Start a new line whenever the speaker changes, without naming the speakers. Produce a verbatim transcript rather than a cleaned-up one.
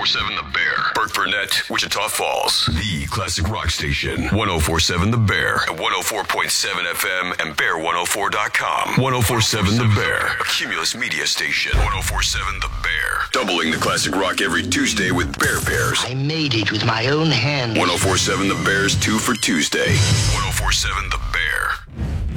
four seven The Bear. Burt Burnett, Wichita Falls. The classic rock station. ten forty-seven The Bear. At one oh four point seven F M and bear one oh four dot com. ten forty-seven The Bear. A Cumulus media station. ten forty-seven The Bear. Doubling the classic rock every Tuesday with Bear Bears.
I made it with my own hands.
ten forty-seven The Bear's two for Tuesday. ten forty-seven The Bear.